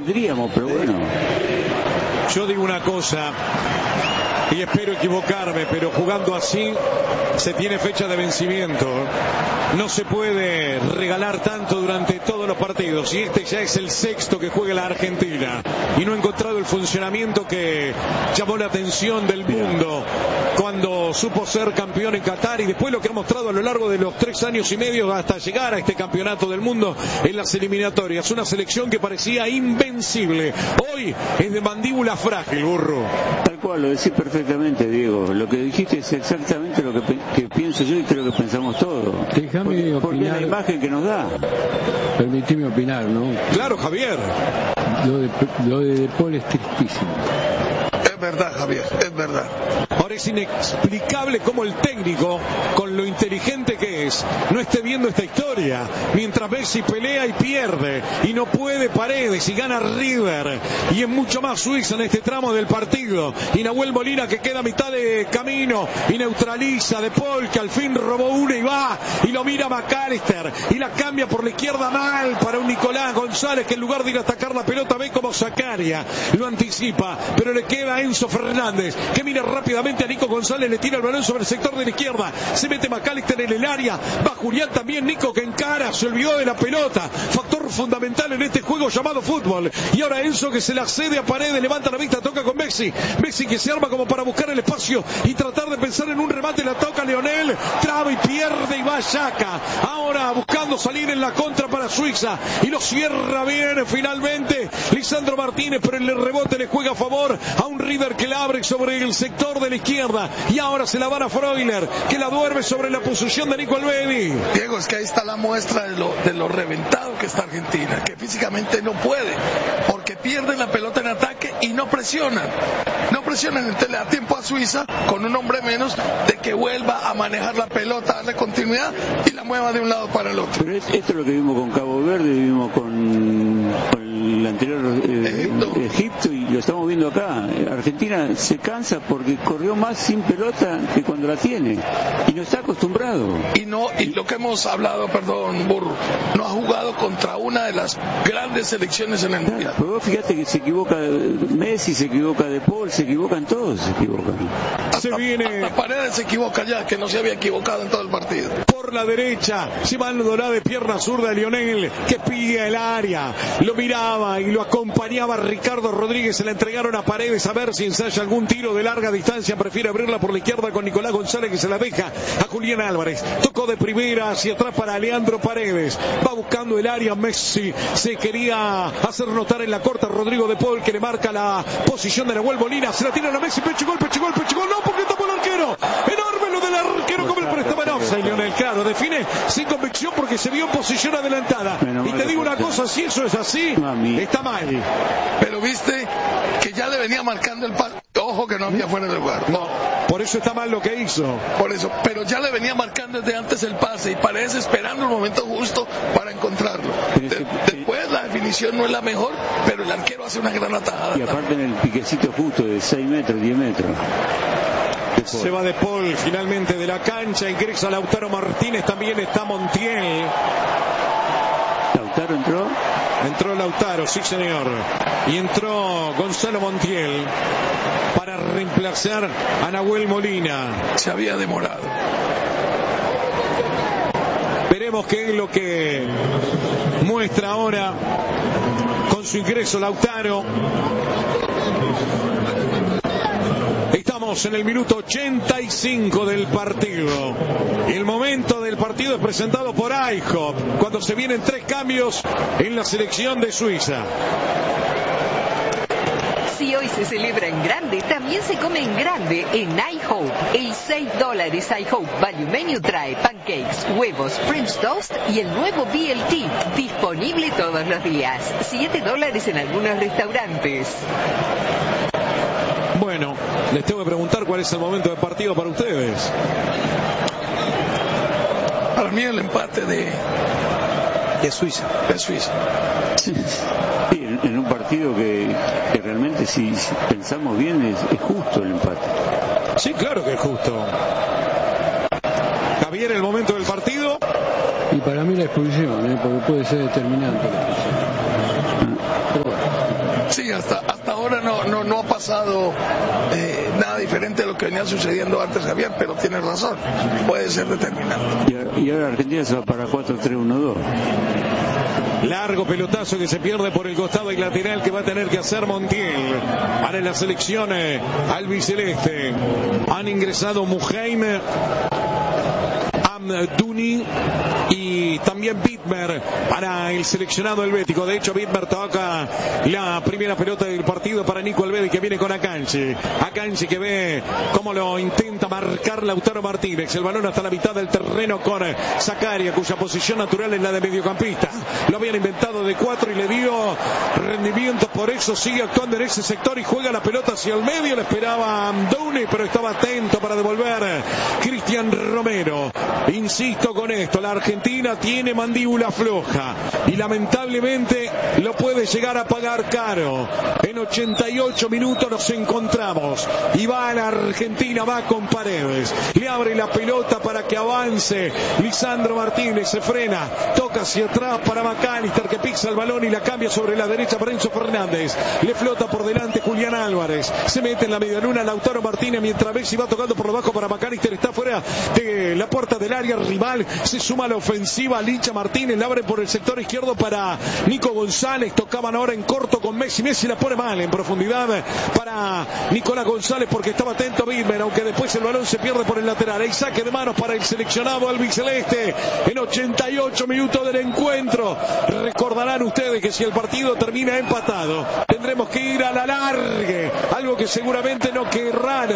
tendríamos, pero bueno. Yo digo una cosa, y espero equivocarme, pero jugando así se tiene fecha de vencimiento. No se puede regalar tanto durante todos los partidos, y este ya es el sexto que juega la Argentina y no ha encontrado el funcionamiento que llamó la atención del mundo cuando supo ser campeón en Qatar, y después lo que ha mostrado a lo largo de los 3 años y medio hasta llegar a este campeonato del mundo en las eliminatorias. Una selección que parecía invencible, hoy es de mandíbula frágil, Burro. Tal cual, lo decís perfectamente, Diego. Lo que dijiste es exactamente lo que pienso yo y creo que pensamos todos. Déjame opinar. Porque es la imagen que nos da. Permitime opinar, ¿no? Claro, Javier. Lo de Paul es tristísimo. Es verdad, Javier, es verdad. Ahora es inexplicable cómo el técnico, con lo inteligente que es, no esté viendo esta historia. Mientras Messi pelea y pierde, y no puede Paredes, y gana River, y es mucho más Suiza en este tramo del partido. Y Nahuel Molina, que queda a mitad de camino y neutraliza De Paul, que al fin robó una y va, y lo mira McAllister, y la cambia por la izquierda mal para un Nicolás González, que en lugar de ir a atacar la pelota ve como Zakaria lo anticipa, pero le queda a Enzo Fernández, que mira rápidamente a Nico González, le tira el balón sobre el sector de la izquierda, se mete McAllister en el área, va Julián también, Nico que encara, se olvidó de la pelota, factor fundamental en este juego llamado fútbol. Y ahora Enzo, que se la cede a Paredes, levanta la vista, toca con Messi, Messi que se arma como para buscar el espacio y tratar de pensar en un remate, la toca Lionel, traba y pierde, y va Xhaka, ahora buscando salir en la contra para Suiza, y lo cierra bien finalmente Lisandro Martínez, pero el rebote le juega a favor a un River que la abre sobre el sector de la izquierda, y ahora se la van a Freuler, que la duerme sobre la posición de Nico Albevi. Diego, es que ahí está la muestra de lo reventado que está Argentina, que físicamente no puede, porque pierden la pelota en ataque y no presionan, entonces le da tiempo a Suiza, con un hombre menos, de que vuelva a manejar la pelota, darle continuidad y la mueva de un lado para el otro. Pero esto es lo que vimos con Cabo Verde, vimos con el anterior Egipto, y lo estamos viendo acá. Argentina se cansa porque corrió más sin pelota que cuando la tiene, y no está acostumbrado. Y lo que hemos hablado, perdón, Burro, no ha jugado contra una de las grandes selecciones en el mundial. Pero vos fíjate que se equivoca Messi, se equivoca De Paul, se equivocan todos, se equivocan. Hasta Paredes se equivoca ya, que no se había equivocado en todo el partido. Por la derecha, llevándolo de pierna zurda de Lionel, que pide el área, lo miraba y lo acompañaba Ricardo Rodríguez, se la entregaron a Paredes a ver si ensaya algún tiro de larga distancia, prefiere abrirla por la izquierda con Nicolás González, que se la deja a Julián Álvarez, tocó de primera hacia atrás para Leandro Paredes, va buscando el área Messi, se quería hacer notar en la corta Rodrigo De Paul, que le marca la posición de Nahuel Molina, se la tiran a Messi, pecho gol, no, porque tapó el arquero, enorme lo del arquero, como el prestaba en offside, Lionel, claro, define sin convicción porque se vio en posición adelantada, y te digo una cosa, si eso es así, está mal. Pero viste que ya le venía marcando el palo, ojo que no había fuera del lugar, no, por eso está mal lo que hizo, por eso, pero ya le venía marcando desde antes el pase, y parece esperando el momento justo para encontrarlo. Después la definición no es la mejor, pero el arquero hace una gran atajada. Y aparte en el piquecito justo de 6 metros, 10 metros. Se va De Paul finalmente de la cancha, ingresa Lautaro Martínez, también está Montiel. ¿Lautaro entró? Entró Lautaro, sí señor, y entró Gonzalo Montiel para reemplazar a Nahuel Molina. Se había demorado. Veremos qué es lo que muestra ahora con su ingreso Lautaro. Estamos en el minuto 85 del partido. El momento del partido es presentado por IHOP, cuando se vienen 3 cambios en la selección de Suiza. Si hoy se celebra en grande, también se come en grande en iHope. El $6 iHope Value Menu trae pancakes, huevos, French toast y el nuevo BLT, disponible todos los días. $7 en algunos restaurantes. Bueno, les tengo que preguntar cuál es el momento del partido para ustedes. Para mí el empate de Suiza. De Suiza. Sí, en un partido que realmente, si pensamos bien, es justo el empate. Sí, claro que es justo. Javier, el momento del partido. Y para mí la expulsión, porque puede ser determinante la expulsión. Pero bueno. Sí, hasta ahora no ha pasado nada diferente de lo que venía sucediendo antes, Javier, pero tienes razón, puede ser determinante. Y ahora Argentina se va para 4-3-1-2. Largo pelotazo que se pierde por el costado y lateral que va a tener que hacer Montiel. Para la selección albiceleste han ingresado Muheim, Amdouni y también Widmer para el seleccionado helvético. De hecho, Widmer toca la primera pelota del partido para Nico Alvedi, que viene con Akanji que ve cómo lo intenta marcar Lautaro Martínez. El balón hasta la mitad del terreno con Zakaria, cuya posición natural es la de mediocampista. Lo habían inventado de 4 y le dio rendimiento, por eso sigue actuando en ese sector y juega la pelota hacia el medio. Le esperaba Amdouni, pero estaba atento para devolver Cristian Romero. Insisto con esto, la Argentina tiene mandíbula floja y lamentablemente lo puede llegar a pagar caro. En 88 minutos nos encontramos y va a la Argentina, va con Paredes, le abre la pelota para que avance Lisandro Martínez, se frena, toca hacia atrás para McAllister, que pisa el balón y la cambia sobre la derecha para Enzo Fernández, le flota por delante Julián Álvarez, se mete en la medialuna Lautaro Martínez, mientras Messi va tocando por debajo para McAllister, está fuera de la puerta del área rival, se suma a la ofensiva Licha Martínez, la abre por el sector izquierdo para Nico González, tocaban ahora en corto con Messi la pone mal en profundidad para Nicolás González porque estaba atento Widmer, aunque después el balón se pierde por el lateral. Hay saque de manos para el seleccionado albiceleste en 88 minutos del encuentro. Recordarán ustedes que si el partido termina empatado, tendremos que ir a la largue, algo que seguramente no querrán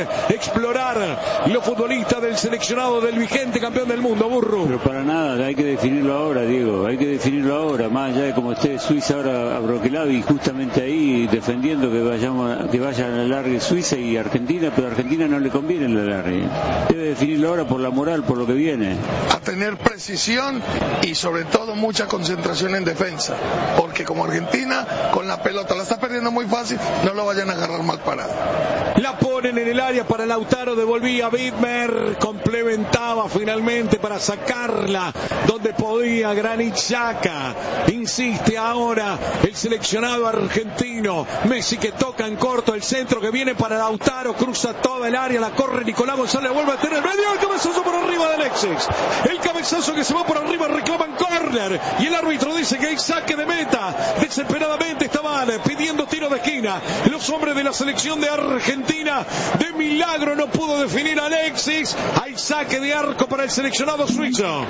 explorar los futbolistas del seleccionado del vigente campeón del mundo, Burru. Pero para nada, hay que definirlo ahora, Diego, hay que definirlo ahora, más allá de como esté Suiza ahora abroquelado y justamente ahí defendiendo que vaya a la largue Suiza y Argentina, pero a Argentina no le conviene la largue. Debe definirlo ahora por la moral, por lo que viene. A tener precisión y sobre todo mucha concentración en defensa, porque como Argentina con la pelota la está perdiendo muy fácil, no lo vayan a agarrar mal parado. La ponen en el área para Lautaro, devolvía Widmer, complementaba finalmente para sacarla donde podía Granit Xhaka. Insiste ahora el seleccionado argentino. Messi que toca en corto, el centro que viene para Lautaro, cruza toda el área, la corre Nicolás González, vuelve a tener medio, el cabezazo por arriba de Alexis. El cabezazo que se va por arriba, reclaman córner y el árbitro dice que hay saque de meta. Desesperadamente estaban pidiendo tiro de esquina los hombres de la selección de Argentina. De milagro no pudo definir a Alexis. Hay saque de arco para el seleccionado suizo.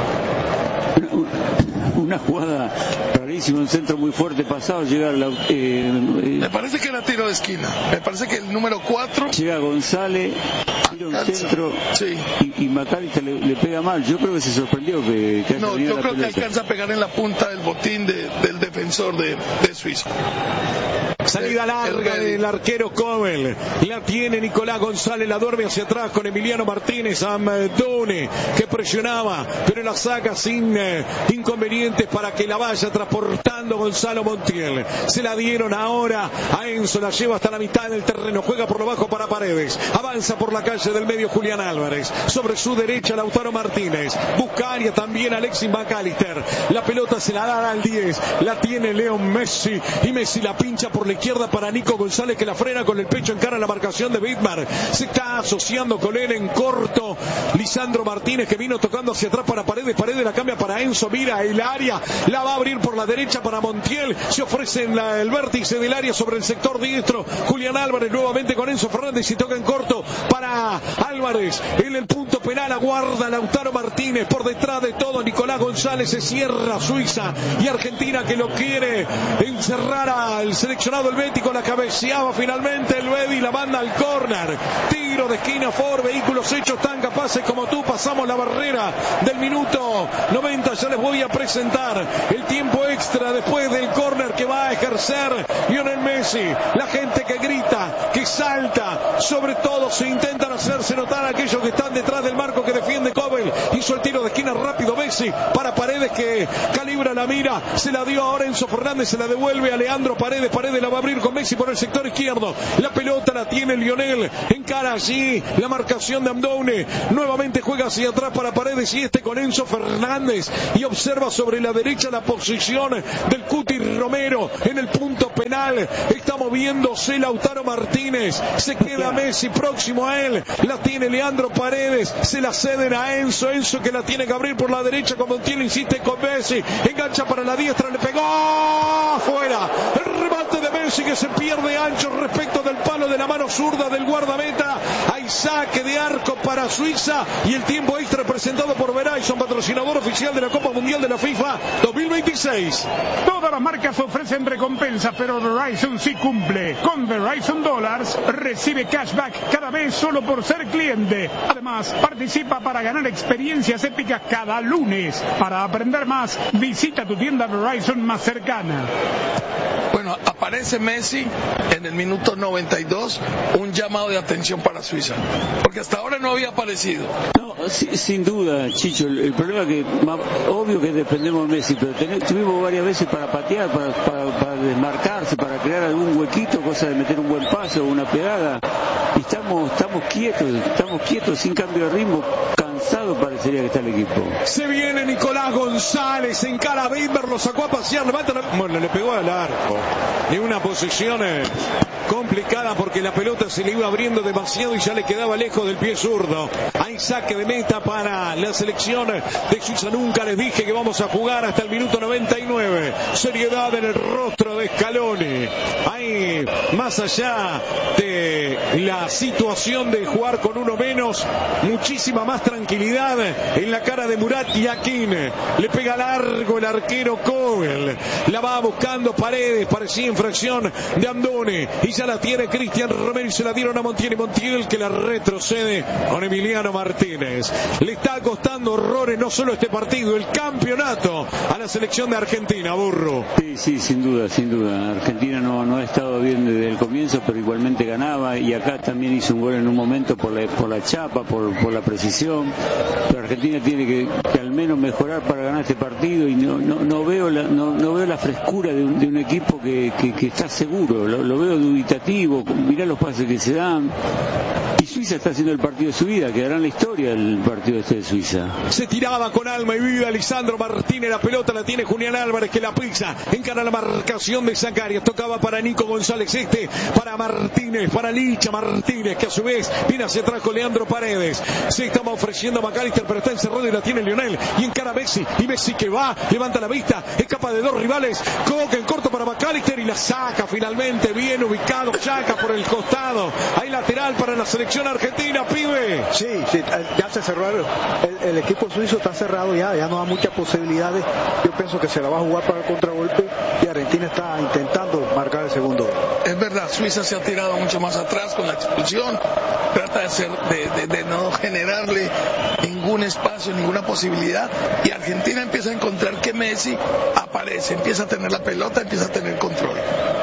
Una jugada rarísima, un centro muy fuerte pasado, llega me parece que era tiro de esquina, me parece que el número 4 llega González, tira un centro, sí. y McAllister le pega mal. Yo creo que se sorprendió que haya no, yo la creo pelota. que alcanza a pegar en la punta del botín del defensor de Suiza. Salida larga del arquero Kobel, la tiene Nicolás González, la duerme hacia atrás con Emiliano Martínez. Amdouni que presionaba, pero la saca sin inconvenientes para que la vaya transportando Gonzalo Montiel. Se la dieron ahora a Enzo, la lleva hasta la mitad del terreno, juega por lo bajo para Paredes, avanza por la calle del medio Julián Álvarez, sobre su derecha Lautaro Martínez, busca área también Alexis McAllister, la pelota se la da al 10, la tiene Leo Messi y Messi la pincha por la izquierda para Nico González, que la frena con el pecho en cara a la marcación de Widmer. Se está asociando con él en corto Lisandro Martínez, que vino tocando hacia atrás para Paredes la cambia para Enzo, mira el área, la va a abrir por la derecha para Montiel, se ofrece en el vértice del área sobre el sector diestro Julián Álvarez, nuevamente con Enzo Fernández y toca en corto para Álvarez, en el punto penal aguarda Lautaro Martínez, por detrás de todo Nicolás González, se cierra Suiza y Argentina que lo quiere encerrar al seleccionado helvético, la cabeceaba finalmente el Bedi, la manda al córner, tiro de esquina por vehículos hechos tan capaces como tú. Pasamos la barrera del minuto 90, ya les voy a presentar el tiempo extra después del córner que va a ejercer Lionel Messi. La gente que grita, que salta, sobre todo se intentan hacerse notar aquellos que están detrás del marco que defiende Kobe. Lionel. Hizo el tiro de esquina rápido Messi para Paredes, que calibra la mira. Se la dio ahora Enzo Fernández, se la devuelve a Leandro Paredes. Paredes la va a abrir con Messi por el sector izquierdo. La pelota la tiene Lionel. Encara allí la marcación de Amdoune. Nuevamente juega hacia atrás para Paredes y con Enzo Fernández. Y observa sobre la derecha la posición del Cuti Romero en el punto penal. Está moviéndose Lautaro Martínez. Se queda Messi próximo a él. La tiene Leandro Paredes. Se la ceden a Enzo. Enzo que la tiene que abrir por la derecha. Como tiene, insiste con Messi. Engancha para la diestra. Le pegó. Fuera. El remate de Messi que se pierde ancho respecto del palo de la mano zurda del guardameta. Hay saque de arco para Suiza. Y el tiempo extra presentado por Verizon, patrocinador oficial de la Copa Mundial de la FIFA 2026. Todas las marcas ofrecen recompensas, pero Verizon sí cumple. Con Verizon Dollars recibe cashback cada vez solo por ser cliente. Además, participa para ganar experiencias épicas cada lunes. Para aprender más, visita tu tienda Verizon más cercana. Bueno, aparece Messi en el minuto 92, un llamado de atención para Suiza, porque hasta ahora no había aparecido. No, sin duda, Chicho, el problema es que, obvio que dependemos de Messi, pero tuvimos varias veces para patear, para desmarcarse, para crear algún huequito, cosa de meter un buen pase o una pegada, y estamos quietos, sin cambio de ritmo. Cansado parecería que está el equipo. Se viene Nicolás González, encara a Beiber, lo sacó a pasear, bueno, le pegó al arco. Y una posición complicada porque la pelota se le iba abriendo demasiado y ya le quedaba lejos del pie zurdo. Hay saque de meta para la selección de Suiza. Nunca les dije que vamos a jugar hasta el minuto 99. Seriedad en el rostro de Scaloni. Hay, más allá de la situación de jugar con uno menos, muchísima más tranquilidad en la cara de Murat Yakin. Le pega largo el arquero Kogel. La va buscando Paredes, parecía infracción de Amdoune. Y ya la tiene Cristian Romero y se la dieron a Montiel. Y Montiel que la retrocede con Emiliano Martínez. Le está costando horrores no solo este partido, el campeonato a la selección de Argentina, Burro. Sí, sin duda. Argentina no ha estado bien desde el comienzo, pero igualmente ganaba. Y acá también hizo un gol en un momento por la chapa, por la precisión. Pero Argentina tiene que al menos mejorar para ganar este partido. Y no veo la frescura de un equipo que está seguro. Lo veo dubitativo. Mirá los pases que se dan. Y Suiza está haciendo el partido de su vida, quedará en la historia el partido de Suiza. Se tiraba con alma y vida Lisandro Martínez, la pelota la tiene Julián Álvarez que la pisa, encara la marcación de Zacarias, tocaba para Nico González, para Martínez, para Licha Martínez, que a su vez viene hacia atrás con Leandro Paredes. Se estaba ofreciendo a McAllister, pero está encerrado y la tiene Lionel, y encara a Messi, y Messi que va, levanta la vista, escapa de dos rivales, Coque en corto para McAllister y la saca finalmente, bien ubicado, Chaca por el costado, hay lateral para la selección argentina, pibe. Sí, ya se cerró el equipo suizo, está cerrado ya no da muchas posibilidades. Yo pienso que se la va a jugar para el contragolpe y Argentina está intentando marcar el segundo. Es verdad, Suiza se ha tirado mucho más atrás con la expulsión, trata de no generarle ningún espacio, ninguna posibilidad, y Argentina empieza a encontrar que Messi aparece, empieza a tener la pelota, empieza a tener control.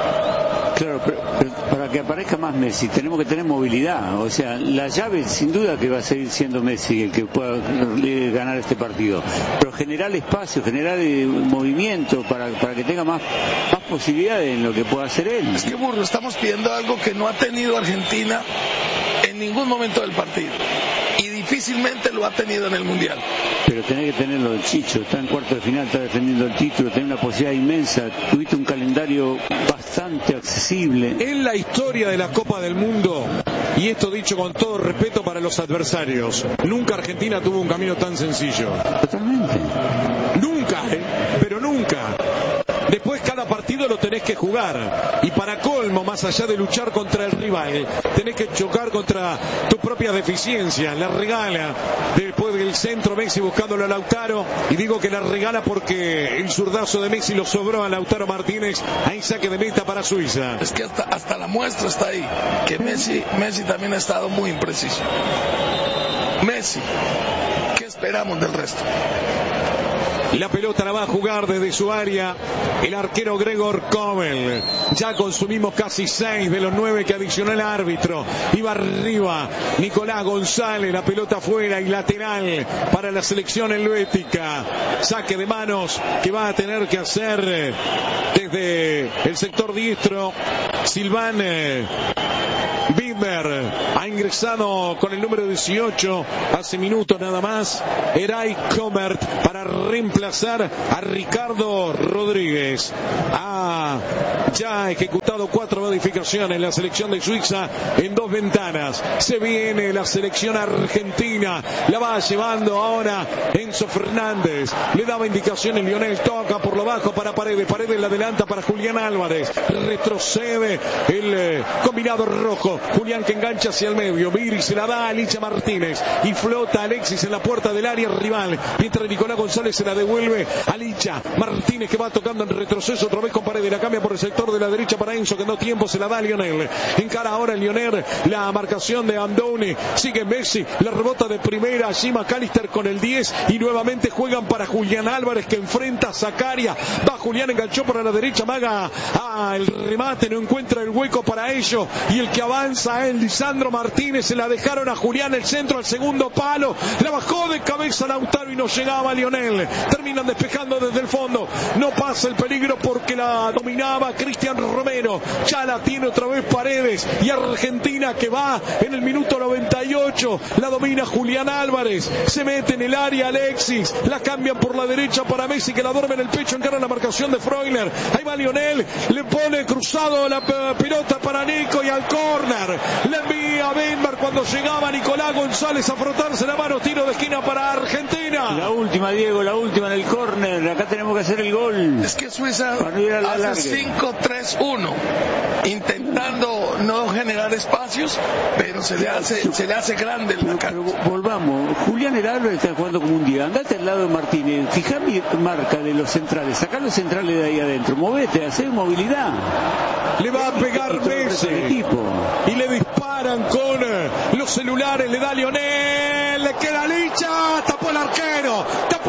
Claro, pero para que aparezca más Messi tenemos que tener movilidad, o sea, la llave sin duda que va a seguir siendo Messi el que pueda ganar este partido, pero generar espacio, generar movimiento para que tenga más posibilidades en lo que pueda hacer él. Es que, Burro, estamos pidiendo algo que no ha tenido Argentina en ningún momento del partido y difícilmente lo ha tenido en el Mundial. Pero tenés que tenerlo el Chicho, está en cuarto de final, está defendiendo el título, tiene una posibilidad inmensa, tuviste un calendario bastante accesible. En la historia de la Copa del Mundo, y esto dicho con todo respeto para los adversarios, nunca Argentina tuvo un camino tan sencillo. Totalmente. Nunca, pero nunca. Después cada partido lo tenés que jugar. Y para colmo, más allá de luchar contra el rival, tenés que chocar contra tus propias deficiencias. La regala después del centro Messi buscándolo a Lautaro. Y digo que la regala porque el zurdazo de Messi lo sobró a Lautaro Martínez. Hay saque de meta para Suiza. Es que hasta la muestra está ahí. Que Messi también ha estado muy impreciso. Messi, ¿qué esperamos del resto? La pelota la va a jugar desde su área el arquero Gregor Kobel. Ya consumimos casi 6 de los 9 que adicionó el árbitro. Iba arriba Nicolás González, la pelota afuera y lateral para la selección helvética. Saque de manos que va a tener que hacer desde el sector diestro Silván Bimber. Ha ingresado con el número 18 hace minutos nada más Eray Comert para reemplazar a Ricardo Rodríguez. Ha ya ejecutado 4 modificaciones la selección de Suiza en 2 ventanas. Se viene la selección argentina, la va llevando ahora Enzo Fernández. Le daba indicaciones Lionel, toca por lo bajo para Paredes, Paredes la adelanta para Julián Álvarez, retrocede el combinado rojo, Julián que engancha hacia el medio, Viri se la da a Licha Martínez y flota Alexis en la puerta del área rival, mientras Nicolás González se la devuelve a Licha Martínez, que va tocando en retroceso otra vez con Paredes, la cambia por el sector de la derecha para Enzo, que no tiempo, se la da a Lionel, encara ahora Lionel la marcación de Andoni, sigue Messi, la rebota de primera allí McAllister con el 10 y nuevamente juegan para Julián Álvarez, que enfrenta a Zakaria. Va Julián, enganchó por la derecha, maga el remate, no encuentra el hueco para ello y el que avanza es Lisandro Martínez. Se la dejaron a Julián, el centro al segundo palo, la bajó de cabeza Lautaro y no llegaba Lionel. Terminan despejando desde el fondo, no pasa el peligro porque la dominaba Cristian Romero. Ya la tiene otra vez Paredes y Argentina, que va en el minuto 98, la domina Julián Álvarez, se mete en el área Alexis, la cambian por la derecha para Messi, que la duerme en el pecho, encara la marcación de Freuler. Ahí va Lionel, le pone cruzado la pelota para Nico y al córner le envía a Benbar cuando llegaba Nicolás González a frotarse la mano. Tiro de esquina para Argentina. La última, Diego, la última en el córner. Acá tenemos que hacer el gol. Es que Suiza hace 5-3-1, intentando no generar espacios, pero se le hace grande la cancha. Volvamos, Julián Álvarez está jugando como un día. Andate al lado de Martínez, fijá mi marca de los centrales, sacá los centrales de ahí adentro, movete, hacé movilidad. Le va a pegar Messi y le disparan con los celulares, le da Lionel, le queda Licha, tapó el arquero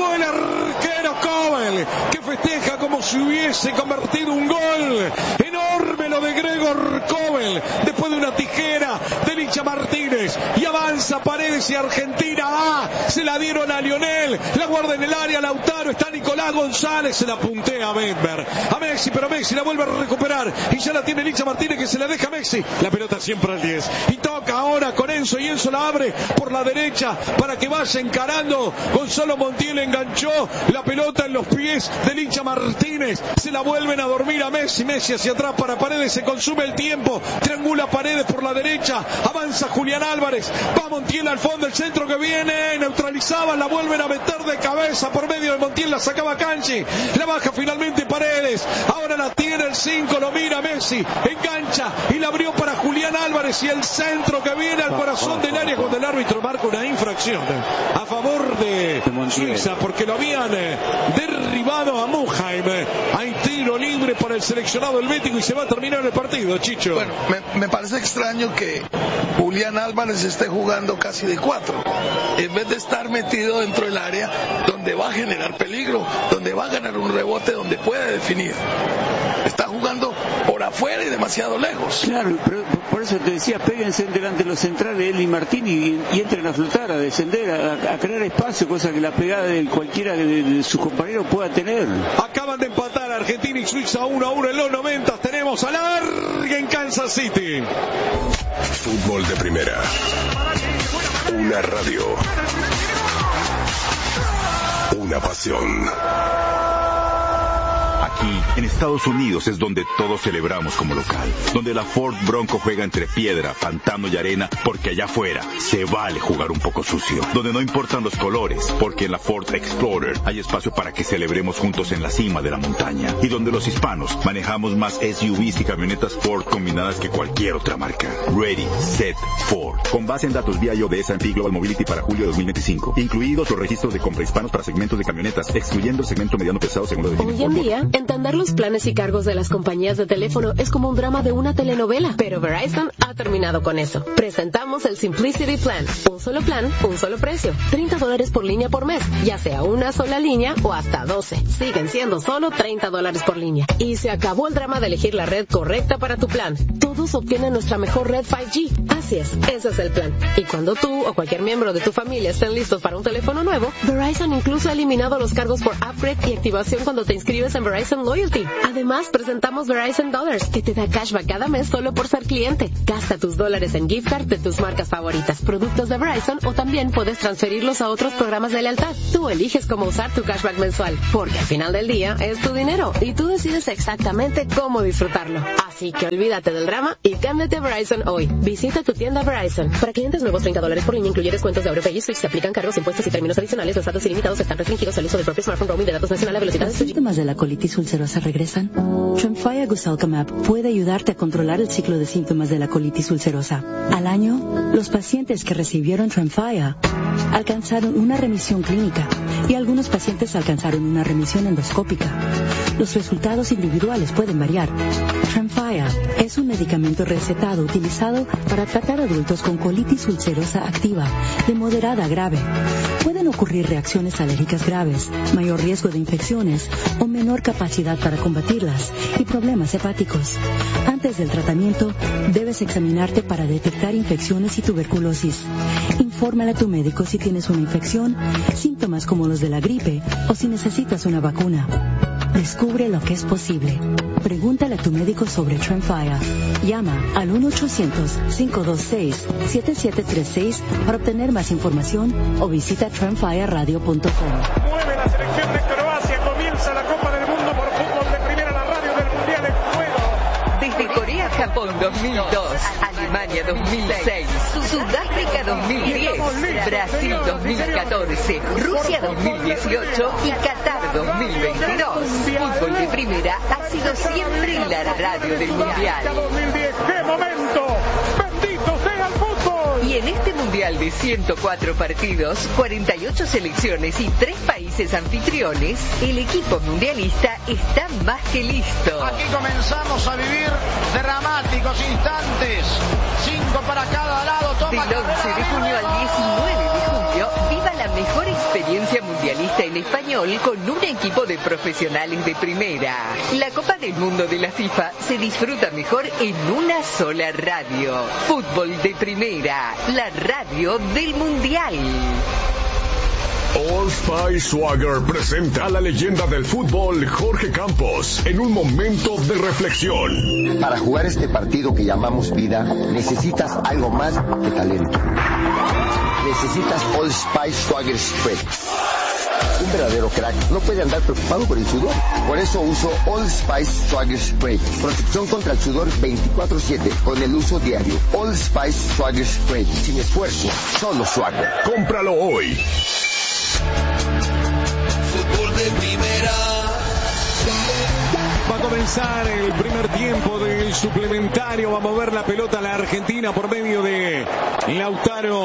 Kobel, que festeja como si hubiese convertido un gol. Enorme lo de Gregor Kobel, después de una tijera de Licha Martínez, y avanza Paredes y Argentina va, se la dieron a Lionel, la guarda en el área Lautaro, está Nicolás González, se la puntea a Benber, a Messi, pero Messi la vuelve a recuperar y ya la tiene Licha Martínez, que se la deja a Messi, la pelota siempre al 10 y toca ahora con Enzo, y Enzo la abre por la derecha para que vaya encarando. Gonzalo Montiel enganchó la pelota en los pies de Licha Martínez, se la vuelven a dormir a Messi, Messi hacia atrás para Paredes, se consume el tiempo, triangula Paredes por la derecha, avanza Julián Álvarez, va Montiel al fondo, el centro que viene, neutralizaba, la vuelven a meter de cabeza por medio de Montiel, la sacaba Canchi, la baja finalmente Paredes, ahora la tiene el 5, lo mira Messi, engancha y la abrió para Julián Álvarez, y el centro que viene al corazón del área cuando el árbitro marca una infracción a favor de Suiza, porque lo habían derribado a Muheim. Hay tiro libre para el seleccionado helvético y se va a terminar el partido, Chicho. Bueno, me parece extraño que Julián Álvarez esté jugando casi de 4, en vez de estar metido dentro del área donde va a generar peligro, donde va a ganar un rebote, donde puede definir. Está jugando por afuera y demasiado lejos. Claro, pero por eso te decía, péguense delante de los centrales, él y Martín, y entren a flotar, a descender, a crear espacio, cosa que la pegada de cualquiera de sus compañeros pueda tener. Acaban de empatar Argentina y Suiza 1-1 en los 90. Tenemos a Largue en Kansas City. Fútbol de primera. Una radio. Una pasión. Aquí, en Estados Unidos, es donde todos celebramos como local. Donde la Ford Bronco juega entre piedra, pantano y arena, porque allá afuera se vale jugar un poco sucio. Donde no importan los colores, porque en la Ford Explorer hay espacio para que celebremos juntos en la cima de la montaña. Y donde los hispanos manejamos más SUVs y camionetas Ford combinadas que cualquier otra marca. Ready, Set, Ford. Con base en datos VIO de S&P Global Mobility para julio de 2025. Incluidos los registros de compra hispanos para segmentos de camionetas, excluyendo el segmento mediano pesado según la definición. Hoy en día, Entender los planes y cargos de las compañías de teléfono es como un drama de una telenovela, pero Verizon ha terminado con eso. Presentamos el Simplicity Plan. Un solo plan, un solo precio. $30 por línea por mes, ya sea una sola línea o hasta 12. Siguen siendo solo $30 por línea. Y se acabó el drama de elegir la red correcta para tu plan. Todos obtienen nuestra mejor red 5G. Así es, ese es el plan. Y cuando tú o cualquier miembro de tu familia estén listos para un teléfono nuevo, Verizon incluso ha eliminado los cargos por upgrade y activación cuando te inscribes en Verizon Loyalty. Además, presentamos Verizon Dollars, que te da cashback cada mes solo por ser cliente. Gasta tus dólares en gift card de tus marcas favoritas, productos de Verizon, o también puedes transferirlos a otros programas de lealtad. Tú eliges cómo usar tu cashback mensual, porque al final del día es tu dinero y tú decides exactamente cómo disfrutarlo. Así que olvídate del drama y cámbiate a Verizon hoy. Visita tu tienda Verizon. Para clientes nuevos, $30 por línea, incluye descuentos de AuroPay y Switch. Se aplican cargos, impuestos y términos adicionales. Los datos ilimitados están restringidos al uso del propio smartphone. Roaming de datos nacional a velocidad de ¿Los síntomas de la colitis ulcerosa regresan? Tremfya Guselkumab puede ayudarte a controlar el ciclo de síntomas de la colitis ulcerosa. Al año, los pacientes que recibieron Tremfya alcanzaron una remisión clínica y algunos pacientes alcanzaron una remisión endoscópica. Los resultados individuales pueden variar. Tremfya es un medicamento recetado utilizado para tratar adultos con colitis ulcerosa activa de moderada a grave. Pueden ocurrir reacciones alérgicas graves, mayor riesgo de infecciones o menor capacidad para combatirlas y problemas hepáticos. Antes del tratamiento, debes examinarte para detectar infecciones y tuberculosis. Infórmale a tu médico si tienes una infección, síntomas como los de la gripe o si necesitas una vacuna. Descubre lo que es posible. Pregúntale a tu médico sobre Tremfya. Llama al 1-800-526-7736 para obtener más información o visita tremfyaradio.com. Mueve la selección de Croacia, comienza la Copa del Mundo por fútbol de primera, la radio del Mundial en juego. Desde Corea-Japón 2002, Alemania 2006, Sudáfrica 2010, Brasil 2014, Rusia 2018 y Qatar 2022. Fútbol de primera ha sido siempre la radio del Mundial. 2010, ¡qué momento! ¡Bendito sea el fútbol! Y en este Mundial de 104 partidos, 48 selecciones y 3 países anfitriones, el equipo mundialista está más que listo. Aquí comenzamos a vivir dramáticos instantes. 5 para cada lado. Toma Del 11 de junio al 19 de julio, viva la mejor experiencia mundialista en español con un equipo de profesionales de primera. La Copa del Mundo de la FIFA se disfruta mejor en una sola radio. Fútbol de primera, la radio del Mundial. Old Spice Swagger presenta a la leyenda del fútbol Jorge Campos en un momento de reflexión. Para jugar este partido que llamamos vida, necesitas algo más que talento. Necesitas Old Spice Swagger Spread. Un verdadero crack no puede andar preocupado por el sudor. Por eso uso Old Spice Swagger Spray. Protección contra el sudor 24/7 con el uso diario. Old Spice Swagger Spray. Sin esfuerzo, solo Swagger. Cómpralo hoy. Fútbol de primera. Va a comenzar el primer tiempo del suplementario. Va a mover la pelota a la Argentina por medio de Lautaro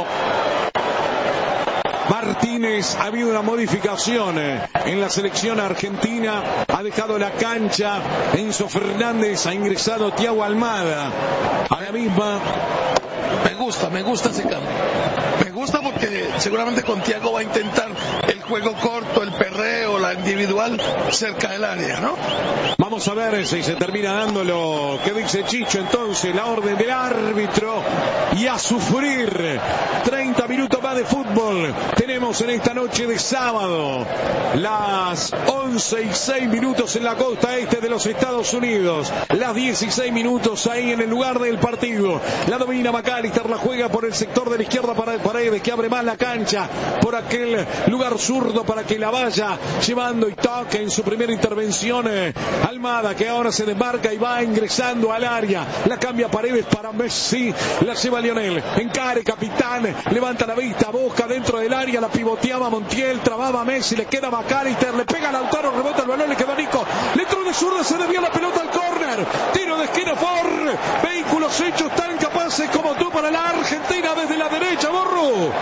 Martínez. Ha habido una modificación en la selección argentina. Ha dejado la cancha Enzo Fernández. Ha ingresado Thiago Almada a la misma. Me gusta ese cambio. Me gusta porque seguramente con Thiago va a intentar el juego corto, el perreo, la individual cerca del área, ¿no? Vamos a ver si se termina dando lo que dice Chicho. Entonces, la orden del árbitro y a sufrir. 30 minutos más de fútbol tenemos en esta noche de sábado. Las 11:06 en la costa este de los Estados Unidos. Las 16 ahí en el lugar del partido. La domina McAllister, la juega por el sector de la izquierda para Paredes, que abre más la cancha por aquel lugar zurdo para que la vaya llevando y toque en su primera intervención. Almada, que ahora se desmarca y va ingresando al área. La cambia Paredes para Messi. La lleva Lionel. Encare, capitán. Levanta la vista. Busca dentro del área. La pivoteaba Montiel. Trababa Messi. Le queda McAllister. Le pega a Lautaro. Rebota el balón. Le queda Nico. Le entró de zurda. Se desvía la pelota al córner. Tiro de esquina por Vehículos Hechos tan capaces como tú para la Argentina desde la derecha, Borro. Bueno,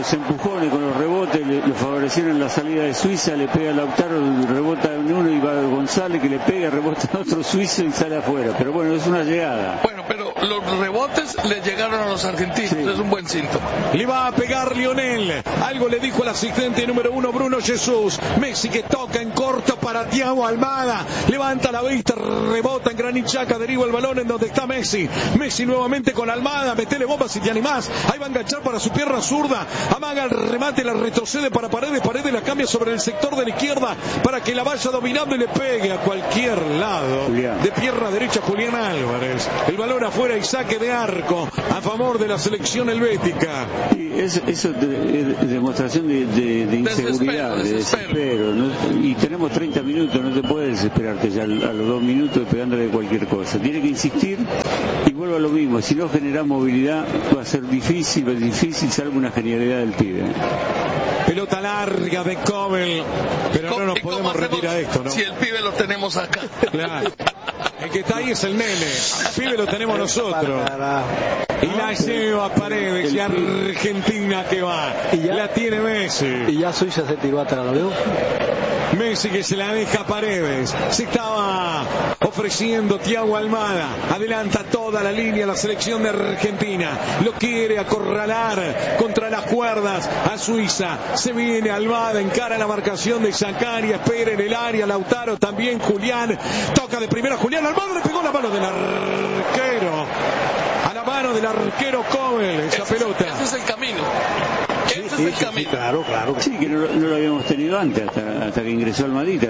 los empujones, con los rebotes, lo favorecieron en la salida de Suiza, le pega a Lautaro, rebota en uno y va González que le pega, rebota a otro suizo y sale afuera. Pero bueno, es una llegada. Bueno, pero los rebotes le llegaron a los argentinos, sí. Es un buen síntoma. Le va a pegar Lionel. Algo le dijo el asistente número 1, Bruno Jesús. Messi que toca en corto para Thiago Almada. Levanta la vista, rebota en Granit Xhaka, deriva el balón en donde está Messi. Messi nuevamente con Almada, metele bomba si te animás. Ahí va a enganchar para su pierna zurda. Amaga el remate, la retrocede para Paredes. Paredes la cambia sobre el sector de la izquierda para que la vaya dominando y le pegue a cualquier lado. Julián. De pierna derecha Julián Álvarez. El balón afuera y saque de arco a favor de la selección helvética. Y eso es demostración de inseguridad, de desespero, ¿no? Y tenemos 30 minutos, no te puedes desesperarte ya a los 2 minutos pegándole cualquier cosa. Tiene que insistir y vuelvo a lo mismo. Si no genera movilidad va a ser difícil, salvo una genialidad del pibe. Pelota larga de Kobel, pero no nos podemos retirar esto, ¿no? Si el pibe lo tenemos acá. Claro. El que está ahí es el nene. El pibe lo tenemos nosotros. Y la lleva Paredes y Argentina que va. La tiene Messi. Y ya Suiza se tiró atrás, ¿lo veo? Messi que se la deja a Paredes. Se estaba ofreciendo Thiago Almada. Adelanta toda la línea la selección de Argentina. Lo quiere acorralar contra las cuerdas a Suiza. Se viene Almada, encara la marcación de Zakaria. Espera en el área. Lautaro también. Julián. Toca de primera Julián. Almada le pegó la mano del arquero. A la mano del arquero Kobel. Esa pelota. Ese es el camino. Ese es el camino. Claro. Sí, que no lo habíamos tenido antes, hasta que ingresó Almadita.